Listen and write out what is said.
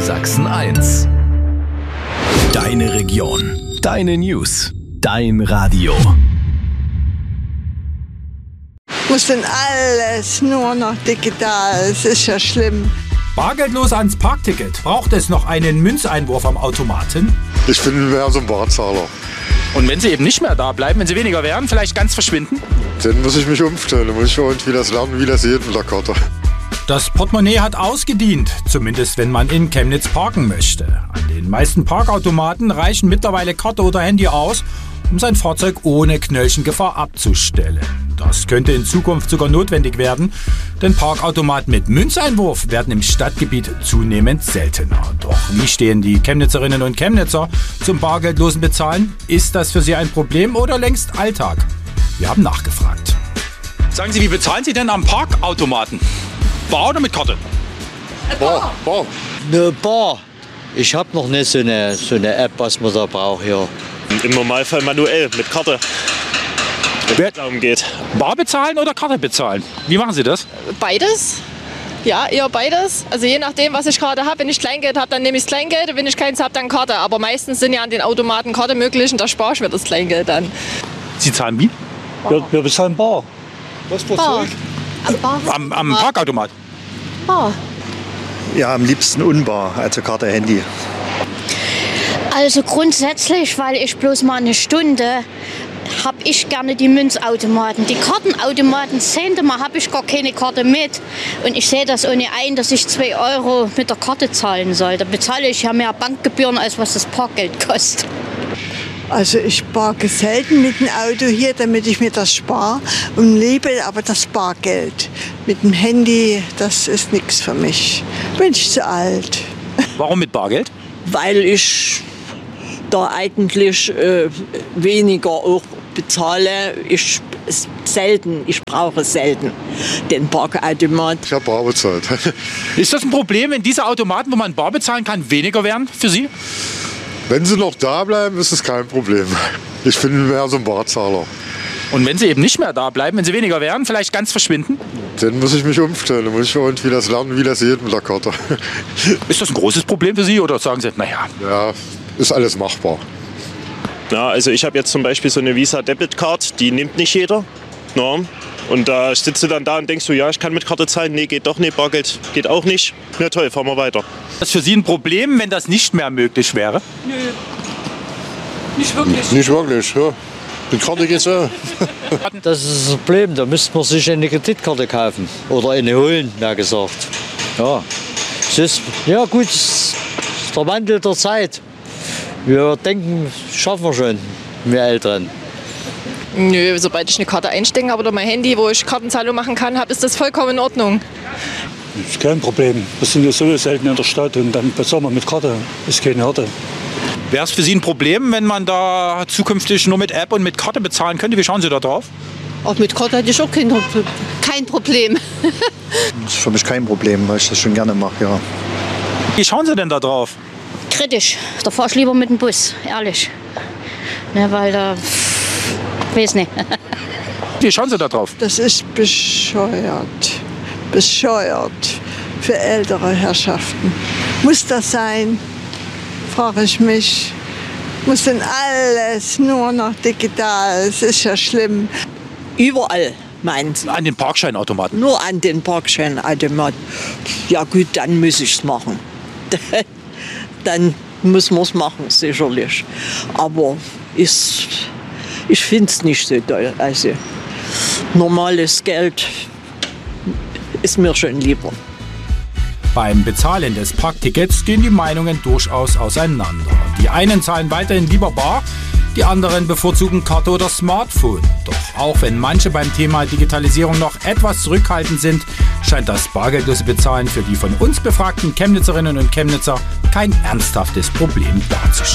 Sachsen 1. Deine Region, deine News, dein Radio. Muss denn alles nur noch digital? Es ist ja schlimm. Bargeldlos ans Parkticket. Braucht es noch einen Münzeinwurf am Automaten? Ich bin mehr so ein Barzahler. Und wenn sie eben nicht mehr da bleiben, wenn sie weniger werden, vielleicht ganz verschwinden? Dann muss ich mich umstellen. Dann muss ich irgendwie das lernen, wie das geht mit der Karte. Das Portemonnaie hat ausgedient, zumindest wenn man in Chemnitz parken möchte. An den meisten Parkautomaten reichen mittlerweile Karte oder Handy aus, um sein Fahrzeug ohne Knöllchengefahr abzustellen. Das könnte in Zukunft sogar notwendig werden, denn Parkautomaten mit Münzeinwurf werden im Stadtgebiet zunehmend seltener. Doch wie stehen die Chemnitzerinnen und Chemnitzer zum bargeldlosen Bezahlen? Ist das für sie ein Problem oder längst Alltag? Wir haben nachgefragt. Sagen Sie, wie bezahlen Sie denn am Parkautomaten? Bar oder mit Karte? Bar. Ne Bar. Ich habe noch nicht so eine App, was man da braucht hier. Im Normalfall manuell, mit Karte. Wenn es darum geht. Bar bezahlen oder Karte bezahlen? Wie machen Sie das? Beides. Ja, eher beides. Also je nachdem, was ich gerade habe. Wenn ich Kleingeld habe, dann nehme ich das Kleingeld. Und wenn ich keins habe, dann Karte. Aber meistens sind ja an den Automaten Karte möglich und da spare ich mir das Kleingeld dann. Sie zahlen wie? Wir bezahlen bar. Was für Zeug? Am Parkautomat? Bar. Ja, am liebsten unbar, also Karte, Handy. Also grundsätzlich, weil ich bloß mal eine Stunde habe ich gerne die Münzautomaten. Die Kartenautomaten, 10. Mal habe ich gar keine Karte mit. Und ich sehe das ohne ein, dass ich 2 € mit der Karte zahlen soll. Da bezahle ich ja mehr Bankgebühren, als was das Parkgeld kostet. Also ich parke selten mit dem Auto hier, damit ich mir das spare und liebe aber das Bargeld. Mit dem Handy, das ist nichts für mich. Bin ich zu alt. Warum mit Bargeld? Weil ich da eigentlich weniger auch bezahle. Ich brauche selten den Parkautomat. Ich habe bar bezahlt. Ist das ein Problem, wenn diese Automaten, wo man bar bezahlen kann, weniger werden für Sie? Wenn sie noch da bleiben, ist es kein Problem. Ich bin mehr so ein Barzahler. Und wenn sie eben nicht mehr da bleiben, wenn sie weniger werden, vielleicht ganz verschwinden? Dann muss ich mich umstellen. Dann muss ich irgendwie das lernen, wie das geht mit der Karte. Ist das ein großes Problem für Sie oder sagen Sie, naja? Ja, ist alles machbar. Ja, also ich habe jetzt zum Beispiel so eine Visa Debit Card, die nimmt nicht jeder. Ja. Und da sitzt du dann da und denkst du, ja, ich kann mit Karte zahlen. Nee, geht doch nicht. Bargeld geht auch nicht. Na toll, fahren wir weiter. Ist das für Sie ein Problem, wenn das nicht mehr möglich wäre? Nö. Nicht wirklich. Nicht wirklich, ja. Mit Karte geht's ja. Das ist das Problem, da müsste man sich eine Kreditkarte kaufen. Oder eine holen, mehr gesagt. Ja, ja gut, es ist der Wandel der Zeit. Wir denken, schaffen wir schon, wir Älteren. Nö, sobald ich eine Karte einstecken habe oder mein Handy, wo ich Kartenzahlung machen kann, ist das vollkommen in Ordnung. Das ist kein Problem. Wir sind ja so selten in der Stadt und dann bezahlen wir mit Karte. Das ist keine Hürde. Wäre es für Sie ein Problem, wenn man da zukünftig nur mit App und mit Karte bezahlen könnte? Wie schauen Sie da drauf? Auch mit Karte hätte ich auch kein Problem. Das ist für mich kein Problem, weil ich das schon gerne mache, ja. Wie schauen Sie denn da drauf? Kritisch. Da fahre ich lieber mit dem Bus, ehrlich. Ne, weil da... weiß nicht. Wie schauen Sie da drauf? Das ist bescheuert. Bescheuert für ältere Herrschaften. Muss das sein? Frage ich mich. Muss denn alles nur noch digital? Es ist ja schlimm. Überall, meinen Sie? An den Parkscheinautomaten? Nur an den Parkscheinautomaten. Ja gut, dann muss ich es machen. Dann muss man es machen, sicherlich. Aber ich finde es nicht so toll. Also normales Geld ist mir schon lieber. Beim Bezahlen des Parktickets gehen die Meinungen durchaus auseinander. Die einen zahlen weiterhin lieber bar, die anderen bevorzugen Karte oder Smartphone. Doch auch wenn manche beim Thema Digitalisierung noch etwas zurückhaltend sind, scheint das bargeldlose Bezahlen für die von uns befragten Chemnitzerinnen und Chemnitzer kein ernsthaftes Problem darzustellen.